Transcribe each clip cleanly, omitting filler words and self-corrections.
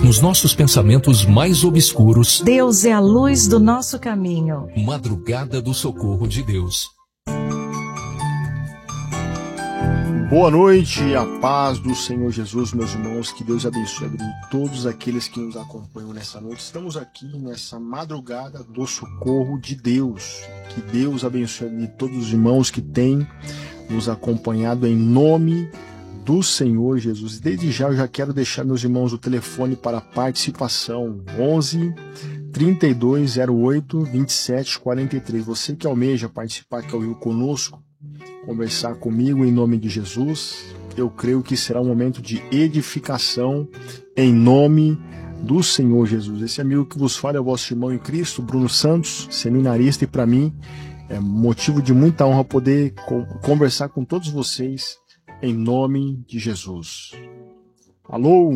nos nossos pensamentos mais obscuros, Deus é a luz do nosso caminho. Madrugada do Socorro de Deus. Boa noite, a paz do Senhor Jesus, meus irmãos, que Deus abençoe a vida de todos aqueles que nos acompanham nessa noite. Estamos aqui nessa madrugada do socorro de Deus. Que Deus abençoe a vida de todos os irmãos que têm nos acompanhado em nome do Senhor Jesus. Desde já eu já quero deixar meus irmãos o telefone para participação: 11 3208 2743. Você que almeja participar aqui ao vivo conosco, conversar comigo em nome de Jesus, eu creio que será um momento de edificação em nome do Senhor Jesus. Esse amigo que vos fala é o vosso irmão em Cristo, Bruno Santos, seminarista, e para mim é motivo de muita honra poder conversar com todos vocês em nome de Jesus. Alô?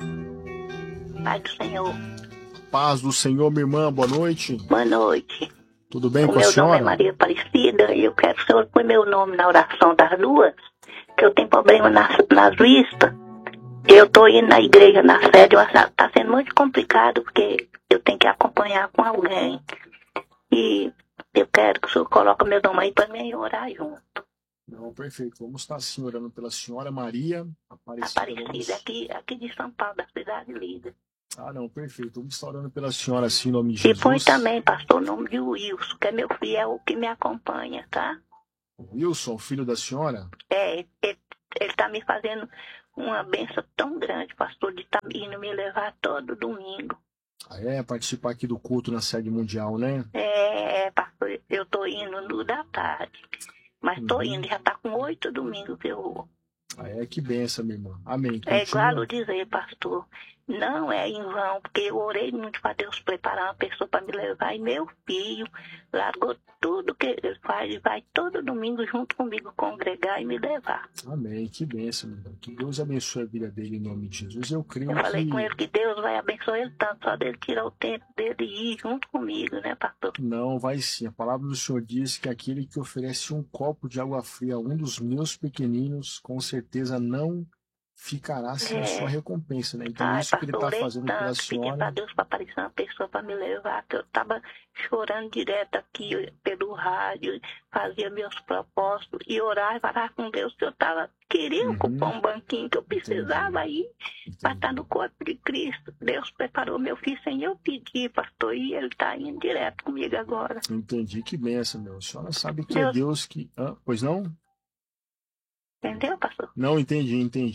Pai do Senhor. Paz do Senhor, minha irmã, boa noite. Boa noite. Tudo bem com a Meu senhora? nome é Maria Aparecida e eu quero que o senhor põe meu nome na oração das duas, que eu tenho problema nas vistas. Eu estou indo na igreja, na sede, mas está sendo muito complicado porque eu tenho que acompanhar com alguém. E eu quero que o senhor coloque meu nome aí para mim orar junto. Não, perfeito. Vamos estar assim orando pela senhora Maria Aparecida. Aparecida, aqui de São Paulo, da cidade líder. Ah, não, perfeito. Vamos estar orando pela senhora assim, em nome de Jesus. E põe também, pastor, o nome de Wilson, que é meu filho, é o que me acompanha, tá? Wilson, filho da senhora? É, ele tá me fazendo uma bênção tão grande, pastor, de estar indo me levar todo domingo. Ah, é? Participar aqui do culto na sede mundial, né? Pastor, eu tô indo no da tarde. Mas tô indo, já tá com 8 domingos que eu vou. Ah, é? Que benção, minha irmã. Amém. É igual eu dizer, pastor, não é em vão, porque eu orei muito para Deus preparar uma pessoa para me levar, e meu filho largou tudo que ele faz e vai todo domingo junto comigo congregar e me levar. Amém. Que benção, minha irmã. Que Deus abençoe a vida dele em nome de Jesus. Eu creio Eu falei que... com ele que Deus vai abençoar ele tanto, só dele tirar o tempo dele e ir junto comigo, né, pastor? Não, vai sim. A palavra do Senhor diz que aquele que oferece um copo de água fria a um dos meus pequeninos, com certeza não ficará sem a sua recompensa, né? Então, isso que ele está fazendo pela senhora... Pedi para Deus para aparecer uma pessoa para me levar, que eu estava chorando direto aqui pelo rádio, fazia meus propósitos e orava e falava com Deus que eu queria ocupar um banquinho que eu precisava ir para estar no corpo de Cristo. Deus preparou meu filho sem eu pedir, pastor, e ele está indo direto comigo agora. Entendi, que benção, meu. A senhora sabe que é Deus que... Ah, pois não? Entendeu, pastor? Não, entendi.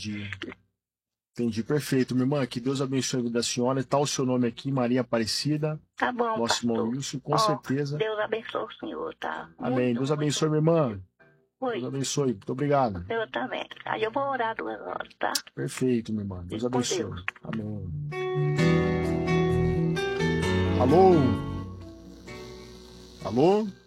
Entendi, perfeito, minha irmã. Que Deus abençoe a vida da senhora. Está o seu nome aqui, Maria Aparecida. Tá bom, nosso irmão Wilson, com certeza. Deus abençoe o senhor, tá? Amém. Deus abençoe, minha irmã. Oi. Deus abençoe. Muito obrigado. Eu também. Aí eu vou orar 2 horas, tá? Perfeito, minha irmã. Deus abençoe. Deus. Amém. Alô? Alô?